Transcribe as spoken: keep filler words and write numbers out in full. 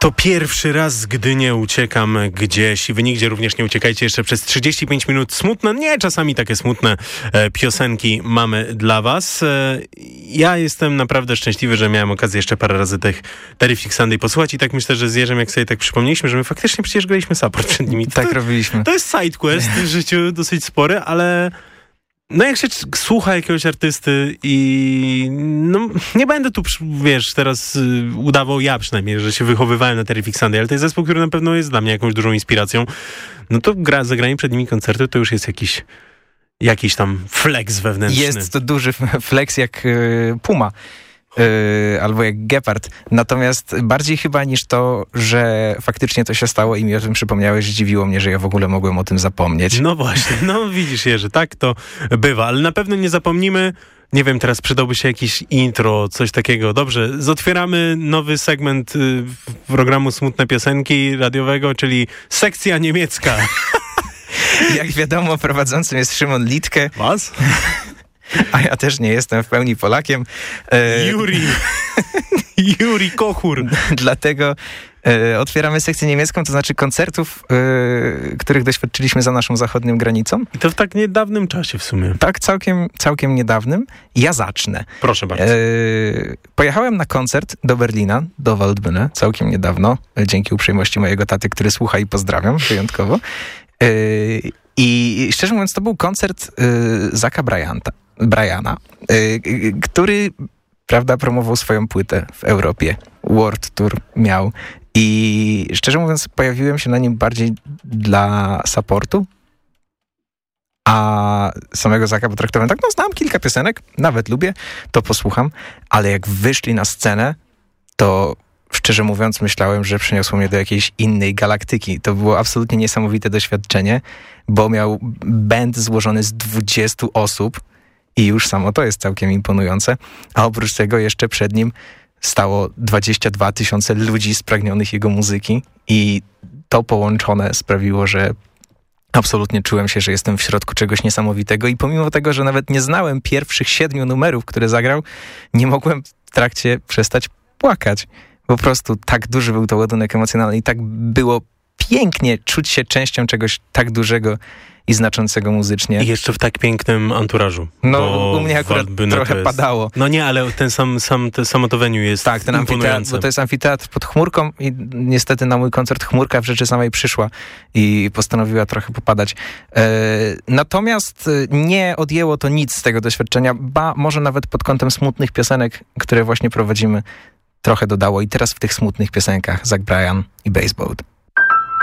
To pierwszy raz, gdy nie uciekam gdzieś i wy nigdzie również nie uciekajcie jeszcze przez trzydzieści pięć minut. Smutne, nie, czasami takie smutne e, piosenki mamy dla was. E, ja jestem naprawdę szczęśliwy, że miałem okazję jeszcze parę razy tych Terrific Sunday posłuchać i tak myślę, że z Jerzem, jak sobie tak przypomnieliśmy, że my faktycznie przecież graliśmy support przed nimi. Tak to, robiliśmy. To jest sidequest w życiu dosyć spory, ale... No jak się słucha jakiegoś artysty i no nie będę tu, wiesz, teraz y, udawał ja przynajmniej, że się wychowywałem na Terrific Sunday, ale to jest zespół, który na pewno jest dla mnie jakąś dużą inspiracją. No to gra, zagranie przed nimi koncertu to już jest jakiś jakiś tam flex wewnętrzny. Jest to duży flex jak y, Puma. Yy, albo jak Gepard. Natomiast bardziej chyba niż to, że faktycznie to się stało i mi o tym przypomniałeś, zdziwiło mnie, że ja w ogóle mogłem o tym zapomnieć. No właśnie, no widzisz Jerzy, tak to bywa, ale na pewno nie zapomnimy. Nie wiem, teraz przydałby się jakiś intro, coś takiego. Dobrze, otwieramy nowy segment y, programu Smutne Piosenki radiowego, czyli sekcja niemiecka. Jak wiadomo, prowadzącym jest Szymon Litke. Was? A ja też nie jestem w pełni Polakiem. E... Juri. Juri Kochur. Dlatego e, otwieramy sekcję niemiecką, to znaczy koncertów, e, których doświadczyliśmy za naszą zachodnią granicą. I to w tak niedawnym czasie w sumie. Tak, całkiem, całkiem niedawnym. Ja zacznę. Proszę bardzo. E, pojechałem na koncert do Berlina, do Waldbühne, całkiem niedawno, dzięki uprzejmości mojego taty, który słucha i pozdrawiam wyjątkowo. E, I szczerze mówiąc, to był koncert e, Zacka Bryanta. Briana, y, który, prawda, promował swoją płytę w Europie. World Tour miał. I szczerze mówiąc, pojawiłem się na nim bardziej dla supportu, a samego Zacka potraktowałem tak, no znam kilka piosenek, nawet lubię, to posłucham, ale jak wyszli na scenę, to szczerze mówiąc myślałem, że przeniosło mnie do jakiejś innej galaktyki. To było absolutnie niesamowite doświadczenie, bo miał band złożony z dwudziestu osób, i już samo to jest całkiem imponujące. A oprócz tego jeszcze przed nim stało dwadzieścia dwa tysiące ludzi spragnionych jego muzyki i to połączone sprawiło, że absolutnie czułem się, że jestem w środku czegoś niesamowitego i pomimo tego, że nawet nie znałem pierwszych siedmiu numerów, które zagrał, nie mogłem w trakcie przestać płakać. Po prostu tak duży był to ładunek emocjonalny i tak było pięknie czuć się częścią czegoś tak dużego i znaczącego muzycznie. I jeszcze w tak pięknym anturażu. No, u mnie akurat trochę jest... padało. No nie, ale ten sam, sam, te, samo to venue jest tak, ten amfiteatr, bo to jest amfiteatr pod chmurką i niestety na mój koncert chmurka w rzeczy samej przyszła i postanowiła trochę popadać. E, natomiast nie odjęło to nic z tego doświadczenia, ba może nawet pod kątem smutnych piosenek, które właśnie prowadzimy, trochę dodało i teraz w tych smutnych piosenkach Zach Bryan i Baseboat.